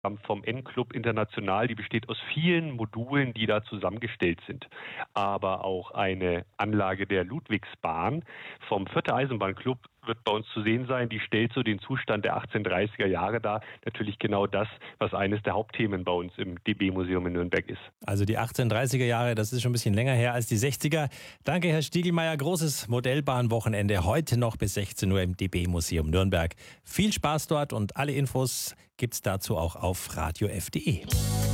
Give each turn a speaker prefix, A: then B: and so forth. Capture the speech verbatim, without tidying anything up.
A: vom N-Club International, die besteht aus vielen Modulen, die da zusammengestellt sind. Aber auch eine Anlage der Ludwigsbahn vom Vierter Eisenbahnclub wird bei uns zu sehen sein. Die stellt so den Zustand der achtzehnhundertdreißiger Jahre dar. Natürlich genau das, was eines der Hauptthemen bei uns im D B-Museum in Nürnberg ist.
B: Also die achtzehnhundertdreißiger Jahre, das ist schon ein bisschen länger her als die sechziger. Danke, Herr Stiegelmeier. Großes Modellbahnwochenende heute noch bis sechzehn Uhr im D B-Museum Nürnberg. Viel Spaß dort und alle Infos gibt's dazu auch auf radio f punkt d e.